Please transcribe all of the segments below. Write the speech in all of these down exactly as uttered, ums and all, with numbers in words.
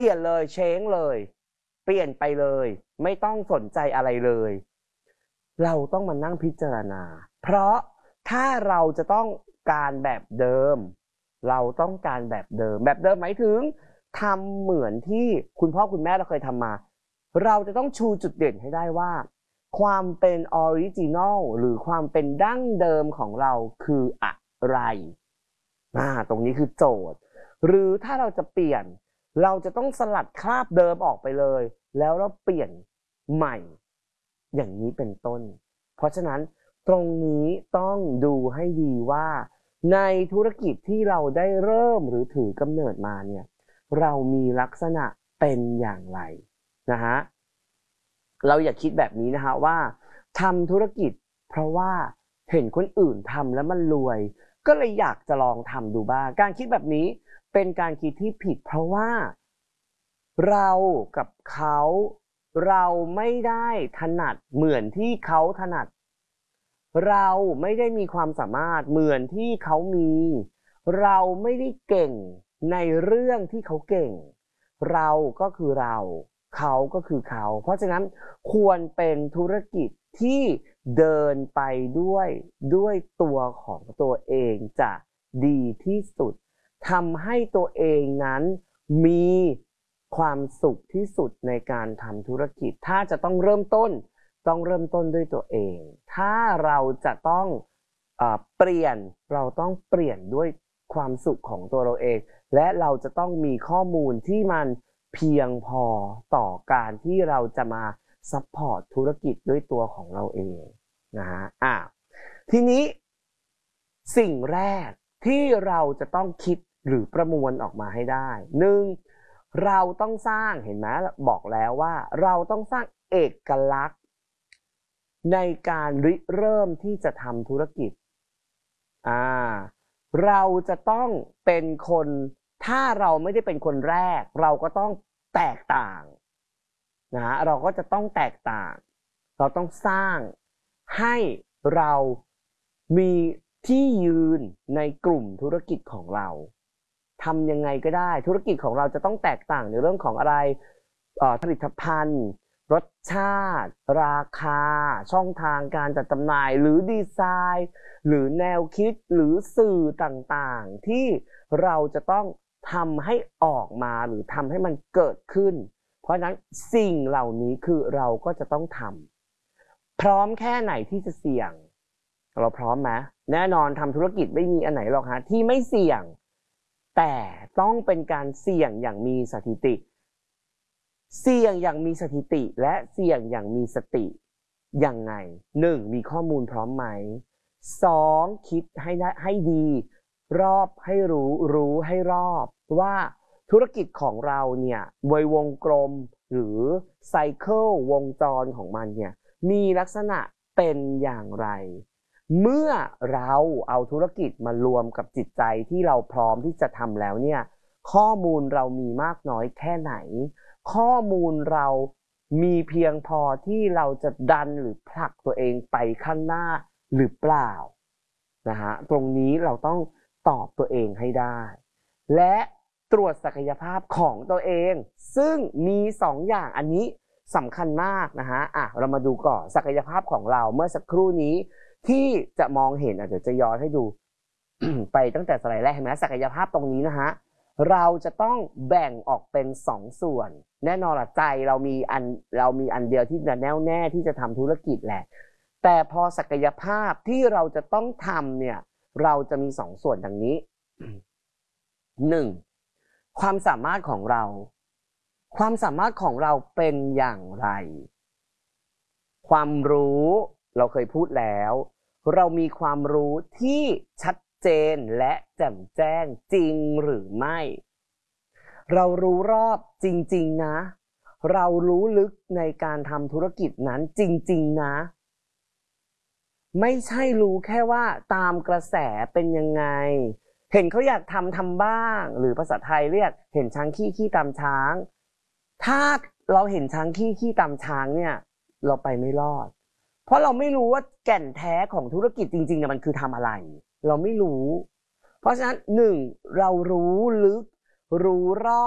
เปลี่ยนเลยเช้งเลยเปลี่ยนไปเลยไม่ต้องสนใจอะไรเลยเราต้องมานั่งพิจารณาเพราะถ้าเราจะต้องการแบบเดิมเราต้องการแบบเดิมแบบเดิมหมายถึงทำเหมือนที่คุณพ่อคุณแม่เราเคยทำมาเราจะต้องชูจุดเด่นให้ได้ว่าความเป็นออริจินอลหรือความเป็นดั้งเดิมของเราคืออะไรอ่าตรงนี้คือโจทย์หรือถ้าเราจะเปลี่ยนเราจะต้องสลัดคราบเดิมออกไปเลยแล้วเราเปลี่ยนใหม่อย่างนี้เป็นต้นเพราะฉะนั้นตรงนี้ต้องดูให้ดีว่าในธุรกิจที่เราได้เริ่มหรือถือกำเนิดมาเนี่ยเรามีลักษณะเป็นอย่างไรนะฮะเราอย่าคิดแบบนี้นะฮะว่าทำธุรกิจเพราะว่าเห็นคนอื่นทำแล้วมันรวยก็เลยอยากจะลองทำดูบ้างการคิดแบบนี้เป็นการคิดที่ผิดเพราะว่าเรากับเขาเราไม่ได้ถนัดเหมือนที่เขาถนัดเราไม่ได้มีความสามารถเหมือนที่เขามีเราไม่ได้เก่งในเรื่องที่เขาเก่งเราก็คือเราเขาก็คือเขาเพราะฉะนั้นควรเป็นธุรกิจที่เดินไปด้วยด้วยตัวของตัวเองจะดีที่สุดทำให้ตัวเองนั้นมีความสุขที่สุดในการทำธุรกิจถ้าจะต้องเริ่มต้นต้องเริ่มต้นด้วยตัวเองถ้าเราจะต้องเอ่อเปลี่ยนเราต้องเปลี่ยนด้วยความสุขของตัวเราเองและเราจะต้องมีข้อมูลที่มันเพียงพอต่อการที่เราจะมาซัพพอร์ตธุรกิจด้วยตัวของเราเองนะฮะอ่ะทีนี้สิ่งแรกที่เราจะต้องคิดหรือประมวลออกมาให้ได้หนึ่งเราต้องสร้างเห็นไหมบอกแล้วว่าเราต้องสร้างเอกลักษณ์ในการริเริ่มที่จะทำธุรกิจอ่าเราจะต้องเป็นคนถ้าเราไม่ได้เป็นคนแรกเราก็ต้องแตกต่างนะเราก็จะต้องแตกต่างเราต้องสร้างให้เรามีที่ยืนในกลุ่มธุรกิจของเราทำยังไงก็ได้ธุรกิจของเราจะต้องแตกต่างในเรื่องของอะไรผลิตภัณฑ์รสชาติราคาช่องทางการจัดจำหน่ายหรือดีไซน์หรือแนวคิดหรือสื่อต่างๆที่เราจะต้องทำให้ออกมาหรือทำให้มันเกิดขึ้นเพราะฉะนั้นสิ่งเหล่านี้คือเราก็จะต้องทำพร้อมแค่ไหนที่จะเสี่ยงเราพร้อมไหมแน่นอนทำธุรกิจไม่มีอันไหนหรอกฮะที่ไม่เสี่ยงแต่ต้องเป็นการเสี่ยงอย่างมีสถิติเสี่ยงอย่างมีสถิติและเสี่ยงอย่างมีสติยังไงหนึ่งมีข้อมูลพร้อมไหมสองคิดให้ได้ให้ดีรอบให้รู้รู้ให้รอบว่าธุรกิจของเราเนี่ยโดยวงกลมหรือไซเคิลวงจรของมันเนี่ยมีลักษณะเป็นอย่างไรเมื่อเราเอาธุรกิจมารวมกับจิตใจที่เราพร้อมที่จะทำแล้วเนี่ยข้อมูลเรามีมากน้อยแค่ไหนข้อมูลเรามีเพียงพอที่เราจะดันหรือผลักตัวเองไปข้างหน้าหรือเปล่านะฮะตรงนี้เราต้องตอบตัวเองให้ได้และตรวจศักยภาพของตัวเองซึ่งมีสองอย่างอันนี้สำคัญมากนะฮะอ่ะเรามาดูก่อนศักยภาพของเราเมื่อสักครู่นี้ที่จะมองเห็นอ่ะเดี๋ยวจะย้อนให้ดู ไปตั้งแต่สไลด์แรกเห็นไหมศักยภาพตรงนี้นะฮะเราจะต้องแบ่งออกเป็นสองส่วนแน่นอนละใจเรามีอันเรามีอันเดียวที่จะแน่วแน่ที่จะทำธุรกิจแหละแต่พอศักยภาพที่เราจะต้องทำเนี่ยเราจะมีสองส่วนดังนี้ หนึ่งความสามารถของเราความสามารถของเราเป็นอย่างไรความรู้เราเคยพูดแล้วเรามีความรู้ที่ชัดเจนและแจ่มแจ้งจริงหรือไม่เรารู้รอบจริงๆนะเรารู้ลึกในการทำธุรกิจนั้นจริงๆนะไม่ใช่รู้แค่ว่าตามกระแสเป็นยังไงเห็นเขาอยากทำทำบ้างหรือภาษาไทยเรียกเห็นช้างขี้ขี้ตามช้างถ้าเราเห็นช้างขี้ขี้ตามช้างเนี่ยเราไปไม่รอดเพราะเราไม่รู้ว่าแก่นแท้ของธุรกิจจริงๆเนี่ยมันคือทำอะไรเราไม่รู้เพราะฉะนั้นหนึ่งเรารู้ลึกรู้รอบ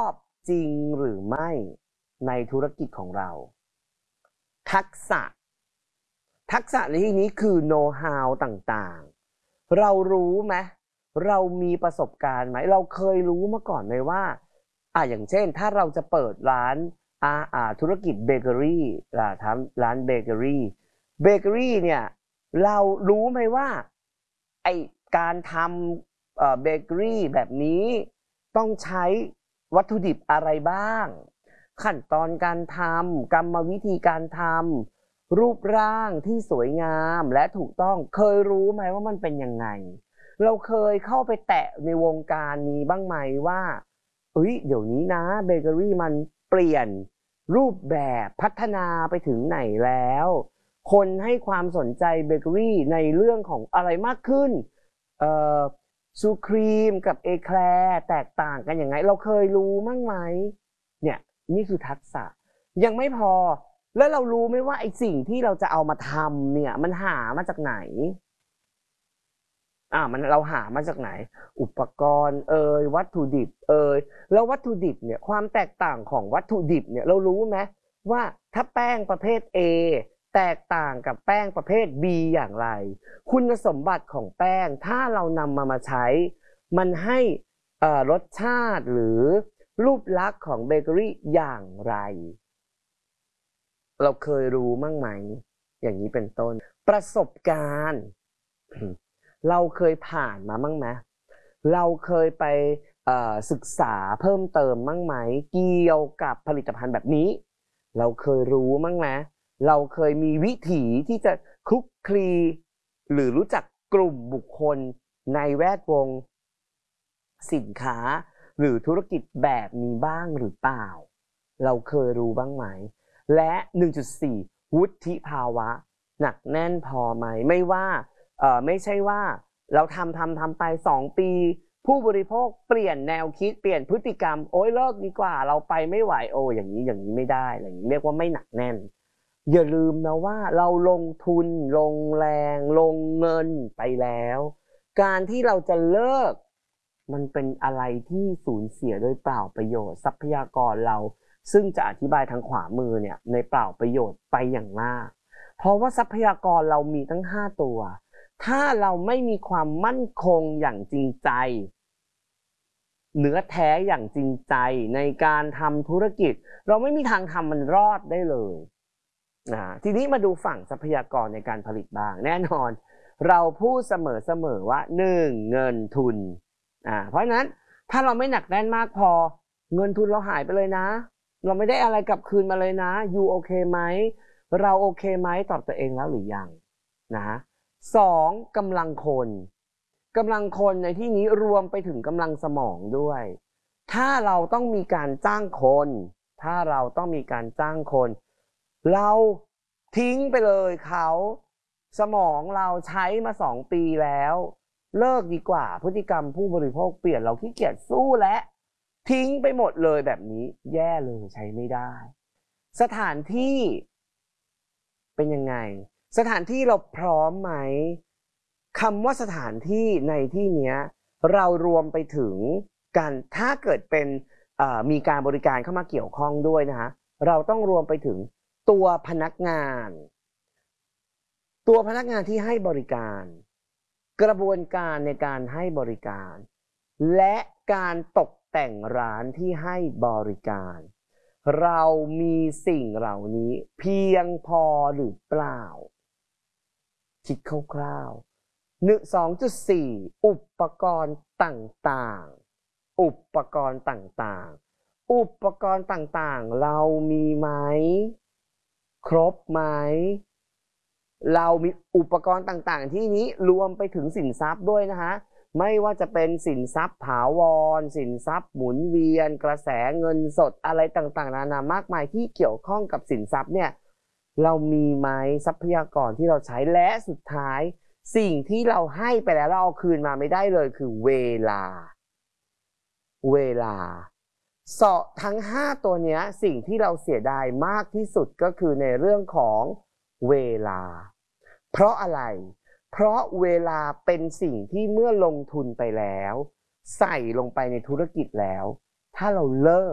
จริงหรือไม่ในธุรกิจของเราทักษะทักษะในที่นี้คือโน้ตฮาวต่างๆเรารู้ไหมเรามีประสบการณ์ไหมเราเคยรู้มาก่อนไหมว่าอ่ะอย่างเช่นถ้าเราจะเปิดร้านอ่าอ่าธุรกิจเบเกอรี่อ่าทำร้านเบเกอรี่เบเกอรี่เนี่ยเรารู้ไหมว่าไอการทำเอ่อเบเกอรี่แบบนี้ต้องใช้วัตถุดิบอะไรบ้างขั้นตอนการทำกรรมวิธีการทำรูปร่างที่สวยงามและถูกต้องเคยรู้ไหมว่ามันเป็นยังไงเราเคยเข้าไปแตะในวงการนี้บ้างไหมว่าเอ้ยเดี๋ยวนี้นะเบเกอรี่มันเปลี่ยนรูปแบบพัฒนาไปถึงไหนแล้วคนให้ความสนใจเบเกอรี่ในเรื่องของอะไรมากขึ้นเอ่อชูครีมกับเอแคลร์แตกต่างกันยังไงเราเคยรู้มั้งไหมเนี่ยนี่คือทักษะยังไม่พอแล้วเรารู้ไหมว่าไอ้สิ่งที่เราจะเอามาทำเนี่ยมันหามาจากไหนอ่ามันเราหามาจากไหนอุปกรณ์เอ่ยวัตถุดิบเอ่ยแล้ววัตถุดิบเนี่ยความแตกต่างของวัตถุดิบเนี่ยเรารู้ไหมว่าถ้าแป้งประเภท A แตกต่างกับแป้งประเภท B อย่างไรคุณสมบัติของแป้งถ้าเรานำมามาใช้มันให้เอ่อรสชาติหรือรูปลักษณ์ของเบเกอรี่อย่างไรเราเคยรู้มั่งไหมอย่างนี้เป็นต้นประสบการณ์เราเคยผ่านมามั่งไหมเราเคยไปศึกษาเพิ่มเติมมั่งไหมเกี่ยวกับผลิตภัณฑ์แบบนี้เราเคยรู้มั่งไหมเราเคยมีวิถีที่จะคลุกคลีหรือรู้จักกลุ่มบุคคลในแวดวงสินค้าหรือธุรกิจแบบนี้บ้างหรือเปล่าเราเคยรู้บ้างไหมและ หนึ่งจุดสี่ วุฒิภาวะหนักแน่นพอไหมไม่ว่าเอ่อไม่ใช่ว่าเราทำทำทำไปสองปีผู้บริโภคเปลี่ยนแนวคิดเปลี่ยนพฤติกรรมโอ๊ยเลิกดีกว่าเราไปไม่ไหวโอ้อย่างนี้อย่างนี้ไม่ได้อย่างนี้เรียกว่าไม่หนักแน่นอย่าลืมนะว่าเราลงทุนลงแรงลงเงินไปแล้วการที่เราจะเลิกมันเป็นอะไรที่สูญเสียโดยเปล่าประโยชน์ทรัพยากรเราซึ่งจะอธิบายทางขวามือเนี่ยในเปล่าประโยชน์ไปอย่างมากเพราะว่าทรัพยากรเรามีตั้งห้าตัวถ้าเราไม่มีความมั่นคงอย่างจริงใจเนื้อแท้อย่างจริงใจในการทำธุรกิจเราไม่มีทางทำมันรอดได้เลยนะทีนี้มาดูฝั่งทรัพยากรในการผลิตบ้างแน่นอนเราพูดเสมอๆว่าหนึ่งเงินทุนอ่าเพราะฉะนั้นถ้าเราไม่หนักแน่นมากพอเงินทุนเราหายไปเลยนะเราไม่ได้อะไรกลับคืนมาเลยนะยูโอเคไหมเราโอเคไหมตอบตัวเองแล้วหรือยังนะสองกำลังคนกำลังคนในที่นี้รวมไปถึงกำลังสมองด้วยถ้าเราต้องมีการจ้างคนถ้าเราต้องมีการจ้างคนเราทิ้งไปเลยเขาสมองเราใช้มาสองปีแล้วเลิกดีกว่าพฤติกรรมผู้บริโภคเปลี่ยนเราขี้เกียจสู้และทิ้งไปหมดเลยแบบนี้แย่เลยใช้ไม่ได้สถานที่เป็นยังไงสถานที่เราพร้อมไหมคำว่าสถานที่ในที่นี้เรารวมไปถึงการถ้าเกิดเป็นมีการบริการเข้ามาเกี่ยวข้องด้วยนะคะเราต้องรวมไปถึงตัวพนักงานตัวพนักงานที่ให้บริการกระบวนการในการให้บริการและการตกแต่งร้านที่ให้บริการเรามีสิ่งเหล่านี้เพียงพอหรือเปล่าคิดคร่าวๆ หนึ่ง สองจุดสี่ อุปกรณ์ต่างๆอุปกรณ์ต่างๆอุปกรณ์ต่างๆเรามีไหมครบไหมเรามีอุปกรณ์ต่างๆที่นี้รวมไปถึงสินทรัพย์ด้วยนะฮะไม่ว่าจะเป็นสินทรัพย์ถาวรสินทรัพย์หมุนเวียนกระแสเงินสดอะไรต่างๆนานามากมายที่เกี่ยวข้องกับสินทรัพย์เนี่ยเรามีไหมทรัพยากรที่เราใช้และสุดท้ายสิ่งที่เราให้ไปแล้วเราเอาคืนมาไม่ได้เลยคือเวลาเวลาเสาะทั้งห้าตัวเนี้ยสิ่งที่เราเสียดายมากที่สุดก็คือในเรื่องของเวลาเพราะอะไรเพราะเวลาเป็นสิ่งที่เมื่อลงทุนไปแล้วใส่ลงไปในธุรกิจแล้วถ้าเราเลิก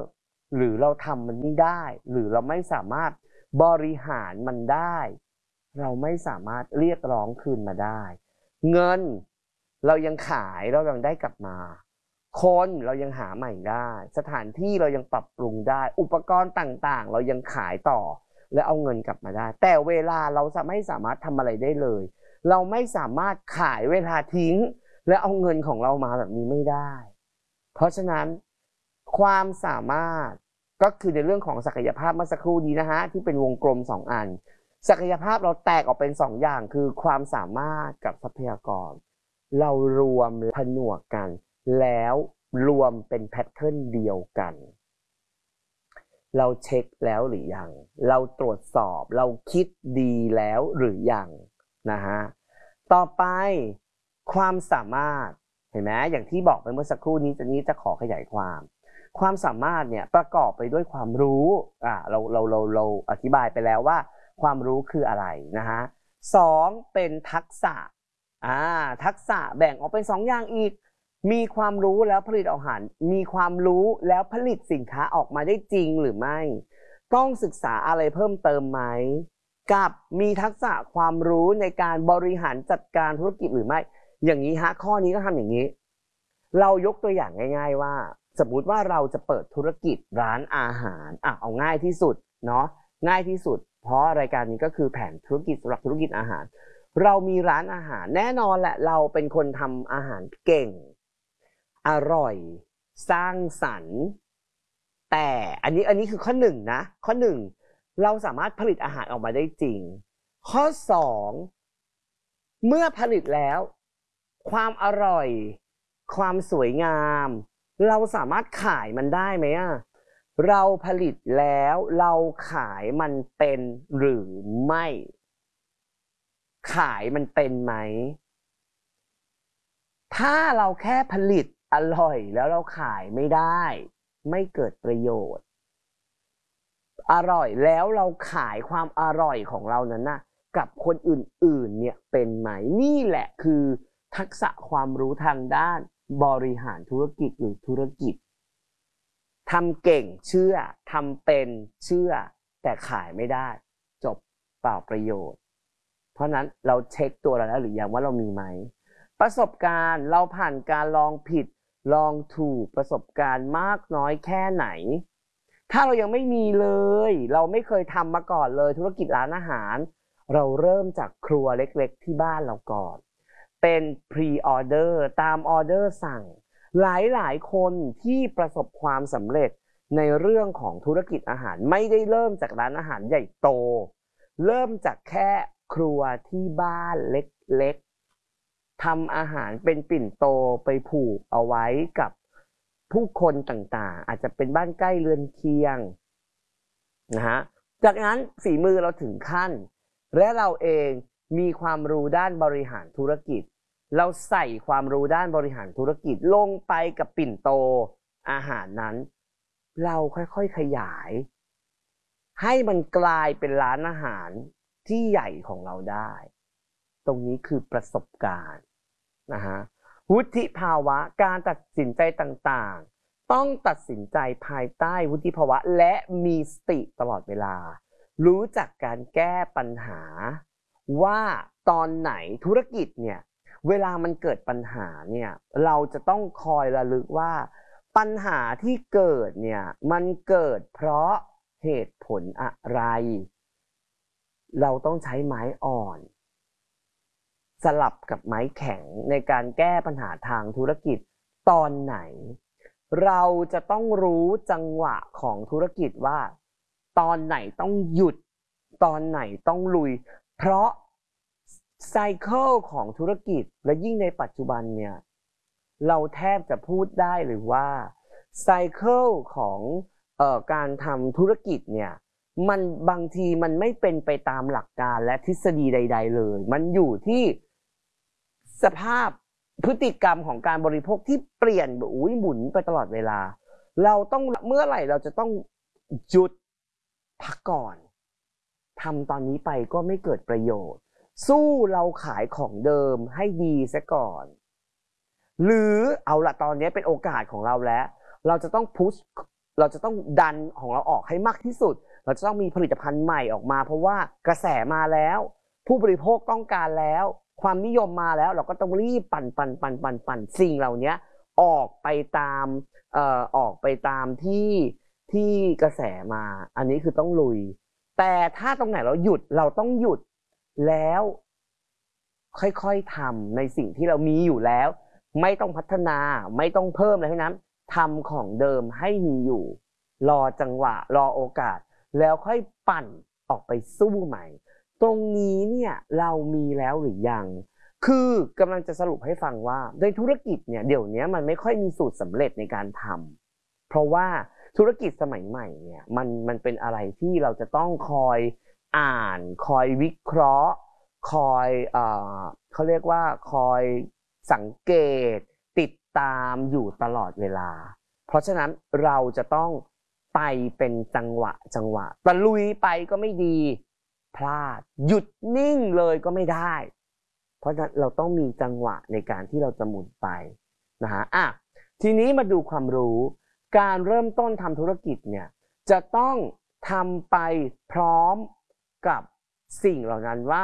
หรือเราทำมันไม่ได้หรือเราไม่สามารถบริหารมันได้เราไม่สามารถเรียกร้องคืนมาได้เงินเรายังขายเรายังได้กลับมาคนเรายังหาใหม่ได้สถานที่เรายังปรับปรุงได้อุปกรณ์ต่างๆเรายังขายต่อและเอาเงินกลับมาได้แต่เวลาเราจะไม่สามารถทำอะไรได้เลยเราไม่สามารถขายเวลาทิ้งและเอาเงินของเรามาแบบนี้ไม่ได้เพราะฉะนั้นความสามารถก็คือในเรื่องของศักยภาพเมื่อสักครู่นี้นะฮะที่เป็นวงกลมสองอันศักยภาพเราแตกออกเป็นสองอย่างคือความสามารถกับทรัพยากรเรารวมผนวกกันแล้วรวมเป็นแพทเทิร์นเดียวกันเราเช็คแล้วหรือยังเราตรวจสอบเราคิดดีแล้วหรือยังนะฮะต่อไปความสามารถเห็นไหมอย่างที่บอกไปเมื่อสักครู่นี้จะนี้จะขอขยายความความสามารถเนี่ยประกอบไปด้วยความรู้อ่าเราเราเราเราอธิบายไปแล้วว่าความรู้คืออะไรนะฮะสองเป็นทักษะอ่าทักษะแบ่งออกเป็นสองอย่างอีกมีความรู้แล้วผลิตอาหารมีความรู้แล้วผลิตสินค้าออกมาได้จริงหรือไม่ต้องศึกษาอะไรเพิ่มเติมไหมกับมีทักษะความรู้ในการบริหารจัดการธุรกิจหรือไม่อย่างนี้ฮะข้อนี้ก็ทำอย่างนี้เรายกตัวอย่างง่ายๆว่าสมมุติว่าเราจะเปิดธุรกิจร้านอาหารอ่ะเอาง่ายที่สุดเนาะง่ายที่สุดเพราะรายการนี้ก็คือแผนธุรกิจสำหรับธุรกิจอาหารเรามีร้านอาหารแน่นอนแหละเราเป็นคนทำอาหารเก่งอร่อยสร้างสรรค์แต่อันนี้อันนี้คือข้อหนึ่งนะข้อหนึ่งเราสามารถผลิตอาหารออกมาได้จริงข้อสองเมื่อผลิตแล้วความอร่อยความสวยงามเราสามารถขายมันได้ไหมอ่ะเราผลิตแล้วเราขายมันเป็นหรือไม่ขายมันเป็นไหมถ้าเราแค่ผลิตอร่อยแล้วเราขายไม่ได้ไม่เกิดประโยชน์อร่อยแล้วเราขายความอร่อยของเรานั้นนะกับคนอื่นๆเนี่ยเป็นไหมนี่แหละคือทักษะความรู้ทางด้านบริหารธุรกิจหรือธุรกิจทำเก่งเชื่อทำเป็นเชื่อแต่ขายไม่ได้จบเปล่าประโยชน์เพราะนั้นเราเช็คตัวเราแล้วหรือยังว่าเรามีไหมประสบการณ์เราผ่านการลองผิดลองถูกประสบการณ์มากน้อยแค่ไหนถ้าเรายังไม่มีเลยเราไม่เคยทำมาก่อนเลยธุรกิจร้านอาหารเราเริ่มจากครัวเล็กๆที่บ้านเราก่อนเป็นพรีออเดอร์ตามออเดอร์สั่งหลายๆคนที่ประสบความสำเร็จในเรื่องของธุรกิจอาหารไม่ได้เริ่มจากร้านอาหารใหญ่โตเริ่มจากแค่ครัวที่บ้านเล็กๆทำอาหารเป็นปิ่นโตไปผูกเอาไว้กับผู้คนต่างๆอาจจะเป็นบ้านใกล้เรือนเคียงนะฮะจากนั้นฝีมือเราถึงขั้นและเราเองมีความรู้ด้านบริหารธุรกิจเราใส่ความรู้ด้านบริหารธุรกิจลงไปกับปิ่นโตอาหารนั้นเราค่อยๆขยายให้มันกลายเป็นร้านอาหารที่ใหญ่ของเราได้ตรงนี้คือประสบการณ์นะฮะวุฒิภาวะการตัดสินใจต่างๆต้องตัดสินใจภายใต้วุฒิภาวะและมีสติตลอดเวลารู้จักการแก้ปัญหาว่าตอนไหนธุรกิจเนี่ยเวลามันเกิดปัญหาเนี่ยเราจะต้องคอยระลึกว่าปัญหาที่เกิดเนี่ยมันเกิดเพราะเหตุผลอะไรเราต้องใช้ไม้อ่อนสลับกับไม้แข็งในการแก้ปัญหาทางธุรกิจตอนไหนเราจะต้องรู้จังหวะของธุรกิจว่าตอนไหนต้องหยุดตอนไหนต้องลุยเพราะไซเคิลของธุรกิจและยิ่งในปัจจุบันเนี่ยเราแทบจะพูดได้หรือว่าไซเคิลของเอ่อการทำธุรกิจเนี่ยมันบางทีมันไม่เป็นไปตามหลักการและทฤษฎีใดๆเลยมันอยู่ที่สภาพพฤติกรรมของการบริโภคที่เปลี่ยนแบบอุ้ยหมุนไปตลอดเวลาเราต้องเมื่อไหร่เราจะต้องหยุดพักก่อนทำตอนนี้ไปก็ไม่เกิดประโยชน์สู้เราขายของเดิมให้ดีซะก่อนหรือเอาละตอนนี้เป็นโอกาสของเราแล้วเราจะต้องพุชเราจะต้องดันของเราออกให้มากที่สุดเราจะต้องมีผลิตภัณฑ์ใหม่ออกมาเพราะว่ากระแสมาแล้วผู้บริโภคต้องการแล้วความนิยมมาแล้วเราก็ต้องรีบปั่นปั่นปั่นปั่นปั่นสิ่งเหล่านี้ออกไปตามเอ่อออกไปตามที่ที่กระแสมาอันนี้คือต้องลุยแต่ถ้าตรงไหนเราหยุดเราต้องหยุดแล้วค่อยๆทำในสิ่งที่เรามีอยู่แล้วไม่ต้องพัฒนาไม่ต้องเพิ่มอะไรทั้งนั้นทำของเดิมให้มีอยู่รอจังหวะรอโอกาสแล้วค่อยปั่นออกไปสู้ใหม่ตรงนี้เนี่ยเรามีแล้วหรือยังคือกำลังจะสรุปให้ฟังว่าในธุรกิจเนี่ยเดี๋ยวนี้มันไม่ค่อยมีสูตรสำเร็จในการทำเพราะว่าธุรกิจสมัยใหม่เนี่ยมันมันเป็นอะไรที่เราจะต้องคอยอ่านคอยวิเคราะห์คอยเอ่อเขาเรียกว่าคอยสังเกตติดตามอยู่ตลอดเวลาเพราะฉะนั้นเราจะต้องไปเป็นจังหวะจังหวะตะลุยไปก็ไม่ดีพลาดหยุดนิ่งเลยก็ไม่ได้เพราะฉะนั้นเราต้องมีจังหวะในการที่เราจะหมุนไปนะฮะอ่ะทีนี้มาดูความรู้การเริ่มต้นทำธุรกิจเนี่ยจะต้องทำไปพร้อมกับสิ่งเหล่านั้นว่า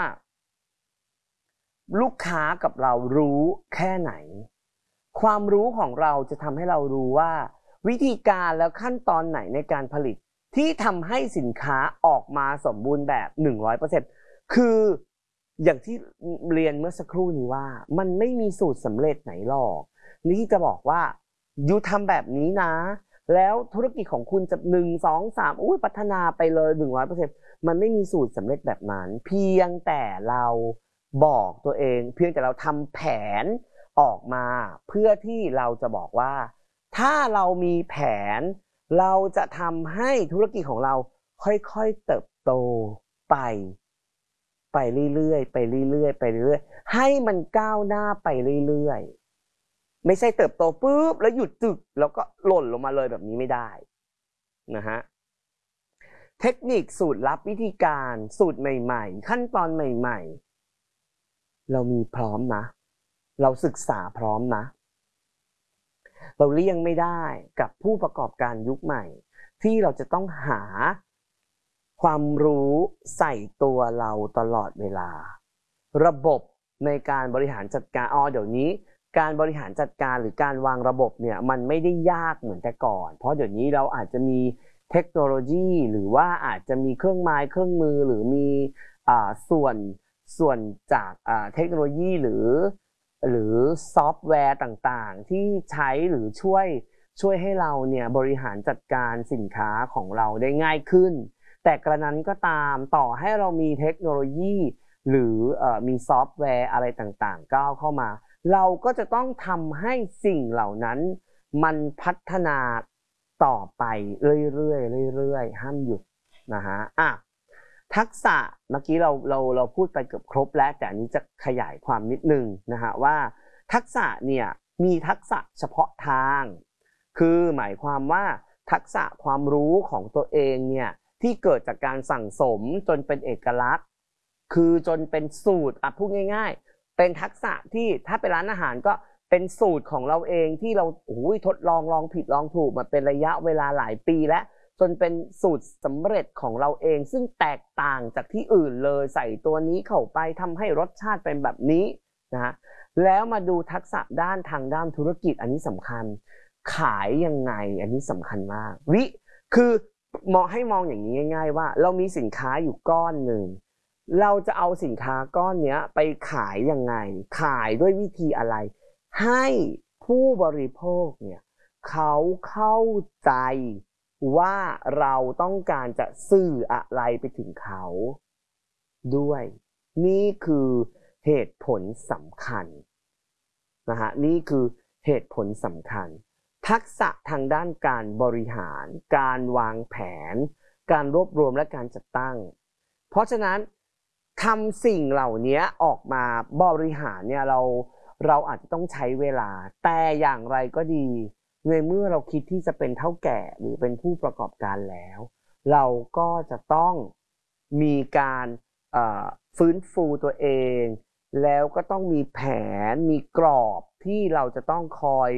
ลูกค้ากับเรารู้แค่ไหนความรู้ของเราจะทำให้เรารู้ว่าวิธีการและขั้นตอนไหนในการผลิตที่ทำให้สินค้าออกมาสมบูรณ์แบบ หนึ่งร้อยเปอร์เซ็นต์ คืออย่างที่เรียนเมื่อสักครู่นี้ว่ามันไม่มีสูตรสำเร็จไหนหรอกนี่จะบอกว่ายูทำแบบนี้นะแล้วธุรกิจของคุณจะหนึ่ง สอง สามอุ้ยพัฒนาไปเลย หนึ่งร้อยเปอร์เซ็นต์ มันไม่มีสูตรสำเร็จแบบนั้นเพียงแต่เราบอกตัวเองเพียงแต่เราทำแผนออกมาเพื่อที่เราจะบอกว่าถ้าเรามีแผนเราจะทำให้ธุรกิจของเราค่อยๆเติบโตไปไปเรื่อยๆไปเรื่อยๆไปเรื่อยๆให้มันก้าวหน้าไปเรื่อยๆไม่ใช่เติบโตปุ๊บแล้วหยุดจึกแล้วก็หล่นลงมาเลยแบบนี้ไม่ได้นะฮะเทคนิคสูตรลับวิธีการสูตรใหม่ๆขั้นตอนใหม่ๆเรามีพร้อมนะเราศึกษาพร้อมนะเราเลี่ยงไม่ได้กับผู้ประกอบการยุคใหม่ที่เราจะต้องหาความรู้ใส่ตัวเราตลอดเวลาระบบในการบริหารจัดการอ๋อเดี๋ยวนี้การบริหารจัดการหรือการวางระบบเนี่ยมันไม่ได้ยากเหมือนแต่ก่อนเพราะเดี๋ยวนี้เราอาจจะมีเทคโนโลยีหรือว่าอาจจะมีเครื่องไม้เครื่องมือหรือมีอ่าส่วนส่วนจากอ่าเทคโนโลยีหรือหรือซอฟต์แวร์ต่างๆที่ใช้หรือช่วยช่วยให้เราเนี่ยบริหารจัดการสินค้าของเราได้ง่ายขึ้นแต่กระนั้นก็ตามต่อให้เรามีเทคโนโลยีหรือเอ่อมีซอฟต์แวร์อะไรต่างๆก้าวเข้ามาเราก็จะต้องทำให้สิ่งเหล่านั้นมันพัฒนาต่อไปเรื่อยๆเรื่อยๆห้ามหยุดนะฮะอ่ะทักษะเมื่อกี้เราเราเราพูดไปเกือบครบแล้วแต่อันนี้จะขยายความนิดนึงนะฮะว่าทักษะเนี่ยมีทักษะเฉพาะทางคือหมายความว่าทักษะความรู้ของตัวเองเนี่ยที่เกิดจากการสั่งสมจนเป็นเอกลักษณ์คือจนเป็นสูตรอ่ะพูดง่ายๆเป็นทักษะที่ถ้าเป็นร้านอาหารก็เป็นสูตรของเราเองที่เราโอ้ยทดลองลองผิดลองถูกมาเป็นระยะเวลาหลายปีแล้วจนเป็นสูตรสำเร็จของเราเองซึ่งแตกต่างจากที่อื่นเลยใส่ตัวนี้เข้าไปทำให้รสชาติเป็นแบบนี้นะฮะแล้วมาดูทักษะด้านทางด้านธุรกิจอันนี้สำคัญขายยังไงอันนี้สำคัญมากวิคือมองให้มองอย่างนี้ง่ายๆว่าเรามีสินค้าอยู่ก้อนหนึ่งเราจะเอาสินค้าก้อนนี้ไปขายยังไงขายด้วยวิธีอะไรให้ผู้บริโภคเนี่ยเขาเข้าใจว่าเราต้องการจะสื่ออะไรไปถึงเขาด้วยนี่คือเหตุผลสำคัญนะฮะนี่คือเหตุผลสำคัญทักษะทางด้านการบริหารการวางแผนการรวบรวมและการจัดตั้งเพราะฉะนั้นทำสิ่งเหล่านี้ออกมาบริหารเนี่ยเราเราอาจจะต้องใช้เวลาแต่อย่างไรก็ดีในเมื่อเราคิดที่จะเป็นเฒ่าแก่หรือเป็นผู้ประกอบการแล้วเราก็จะต้องมีการฟื้นฟูตัวเองแล้วก็ต้องมีแผนมีกรอบที่เราจะต้องคอย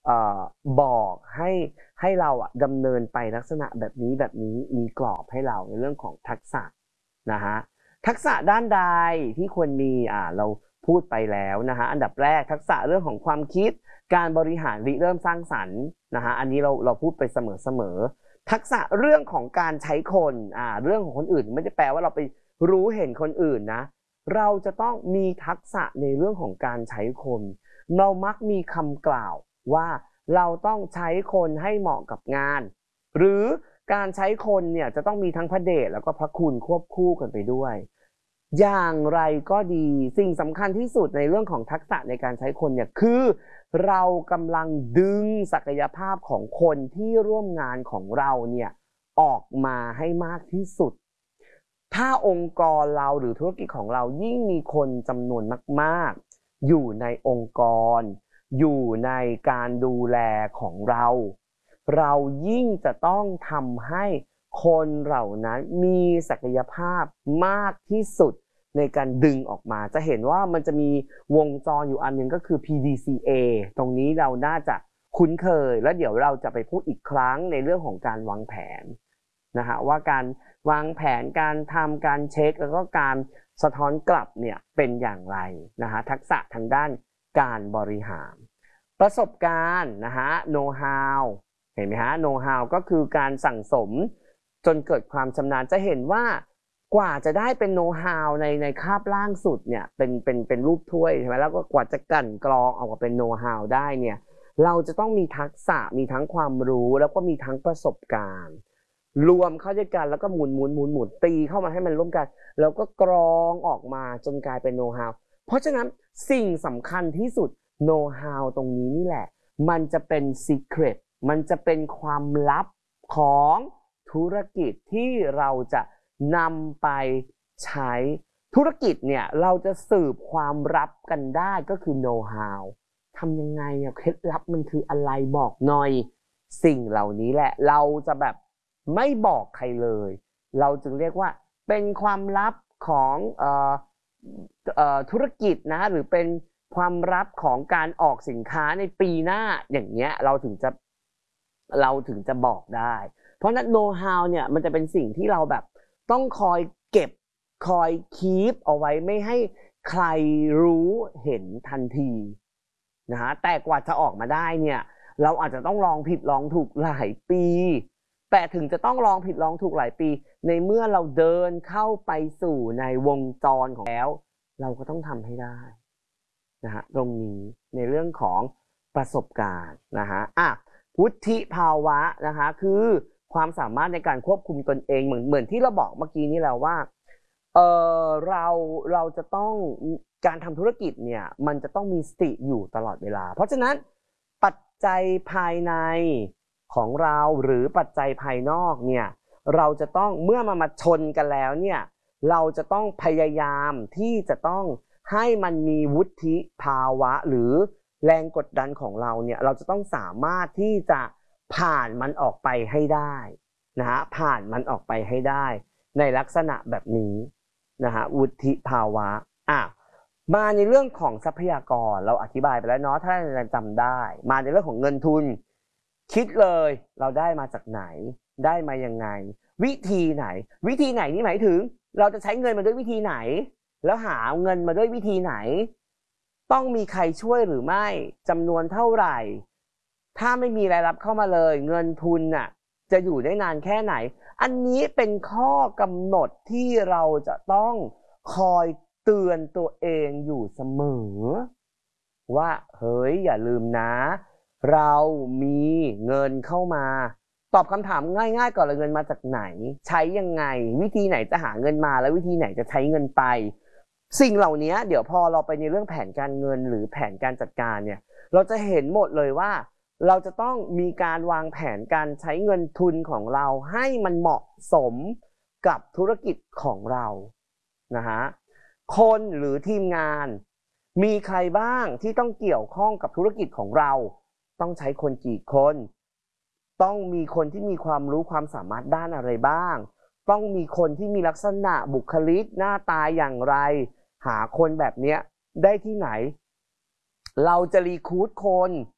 เอ่อบอกให้ให้เราอะดำเนินไปลักษณะแบบนี้แบบนี้มีกรอบให้เราในเรื่องของทักษะนะฮะทักษะด้านใดที่ควรมีอ่าเราพูดไปแล้วนะฮะอันดับแรกทักษะเรื่องของความคิดการบริหารริเริ่มสร้างสรรค์นะฮะอันนี้เราเราพูดไปเสมอๆทักษะเรื่องของการใช้คนอ่าเรื่องของคนอื่นไม่ได้แปลว่าเราไปรู้เห็นคนอื่นนะเราจะต้องมีทักษะในเรื่องของการใช้คนเรามักมีคำกล่าวว่าเราต้องใช้คนให้เหมาะกับงานหรือการใช้คนเนี่ยจะต้องมีทั้งพระเดชแล้วก็พระคุณควบคู่กันไปด้วยอย่างไรก็ดีสิ่งสำคัญที่สุดในเรื่องของทักษะในการใช้คนเนี่ยคือเรากำลังดึงศักยภาพของคนที่ร่วมงานของเราเนี่ยออกมาให้มากที่สุดถ้าองค์กรเราหรือธุรกิจของเรายิ่งมีคนจำนวนมากๆอยู่ในองค์กรอยู่ในการดูแลของเราเรายิ่งจะต้องทำให้คนเหล่านั้นมีศักยภาพมากที่สุดในการดึงออกมาจะเห็นว่ามันจะมีวงจรอยู่อันหนึ่งก็คือ พี ดี ซี เอ ตรงนี้เราน่าจะคุ้นเคยแล้วเดี๋ยวเราจะไปพูดอีกครั้งในเรื่องของการวางแผนนะฮะว่าการวางแผนการทำการเช็คแล้วก็การสะท้อนกลับเนี่ยเป็นอย่างไรนะฮะทักษะทางด้านการบริหารประสบการณ์นะฮะ know how เห็นไหมฮะ know how ก็คือการสั่งสมจนเกิดความชำนาญจะเห็นว่ากว่าจะได้เป็น know how ในในคาบล่างสุดเนี่ยเป็นเป็นเป็นรูปถ้วยใช่ไหมแล้วก็กว่าจะกลั่นกรองออกมาเป็น know how ได้เนี่ยเราจะต้องมีทักษะมีทั้งความรู้แล้วก็มีทั้งประสบการณ์รวมเข้าด้วยกันแล้วก็หมุนหมุนหมุนหมุนตีเข้ามาให้มันร่วมกันแล้วก็กรองออกมาจนกลายเป็น know how เพราะฉะนั้นสิ่งสำคัญที่สุด know how ตรงนี้นี่แหละมันจะเป็น secret มันจะเป็นความลับของธุรกิจที่เราจะนำไปใช้ธุรกิจเนี่ยเราจะสืบความลับกันได้ก็คือ know how ทำยังไงอ่ะเคล็ดลับมันคืออะไรบอกหน่อยสิ่งเหล่านี้แหละเราจะแบบไม่บอกใครเลยเราจึงเรียกว่าเป็นความลับของเอ่อเอ่อธุรกิจนะหรือเป็นความลับของการออกสินค้าในปีหน้าอย่างเงี้ยเราถึงจะเราถึงจะบอกได้เพราะนั้น know how เนี่ยมันจะเป็นสิ่งที่เราแบบต้องคอยเก็บคอยคีปเอาไว้ไม่ให้ใครรู้เห็นทันทีนะฮะแต่กว่าจะออกมาได้เนี่ยเราอาจจะต้องลองผิดลองถูกหลายปีแต่ถึงจะต้องลองผิดลองถูกหลายปีในเมื่อเราเดินเข้าไปสู่ในวงจรของแล้วเราก็ต้องทำให้ได้นะฮะตรงนี้ในเรื่องของประสบการณ์นะฮะอ่ะวุฒิภาวะนะคะคือความสามารถในการควบคุมตนเองเหมือนเหมือนที่เราบอกเมื่อกี้นี้แล้วว่าเออเราเราจะต้องการทำธุรกิจเนี่ยมันจะต้องมีสติอยู่ตลอดเวลาเพราะฉะนั้นปัจจัยภายในของเราหรือปัจจัยภายนอกเนี่ยเราจะต้องเมื่อมามาชนกันแล้วเนี่ยเราจะต้องพยายามที่จะต้องให้มันมีวุฒิภาวะหรือแรงกดดันของเราเนี่ยเราจะต้องสามารถที่จะผ่านมันออกไปให้ได้นะฮะผ่านมันออกไปให้ได้ในลักษณะแบบนี้นะฮะวุฒิภาวะอ่ะมาในเรื่องของทรัพยากรเราอธิบายไปแล้วเนาะถ้าเราจำได้มาในเรื่องของเงินทุนคิดเลยเราได้มาจากไหนได้มายังไงวิธีไหนวิธีไหนนี่หมายถึงเราจะใช้เงินมาด้วยวิธีไหนแล้วหาเงินมาด้วยวิธีไหนต้องมีใครช่วยหรือไม่จำนวนเท่าไหร่ถ้าไม่มีรายรับเข้ามาเลยเงินทุนน่ะจะอยู่ได้นานแค่ไหนอันนี้เป็นข้อกำหนดที่เราจะต้องคอยเตือนตัวเองอยู่เสมอว่าเฮ้ยอย่าลืมนะเรามีเงินเข้ามาตอบคำถามง่ายๆก่อนเลยเงินมาจากไหนใช้ยังไงวิธีไหนจะหาเงินมาแล้ววิธีไหนจะใช้เงินไปสิ่งเหล่านี้เดี๋ยวพอเราไปในเรื่องแผนการเงินหรือแผนการจัดการเนี่ยเราจะเห็นหมดเลยว่าเราจะต้องมีการวางแผนการใช้เงินทุนของเราให้มันเหมาะสมกับธุรกิจของเรานะฮะคนหรือทีมงานมีใครบ้างที่ต้องเกี่ยวข้องกับธุรกิจของเราต้องใช้คนกี่คนต้องมีคนที่มีความรู้ความสามารถด้านอะไรบ้างต้องมีคนที่มีลักษณะบุคลิกหน้าตาอย่างไรหาคนแบบนี้ได้ที่ไหนเราจะรีครูทคน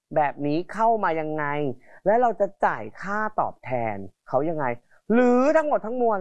แบบนี้เข้ามายังไง และเราจะจ่ายค่าตอบแทนเขายังไง หรือทั้งหมดทั้งมวล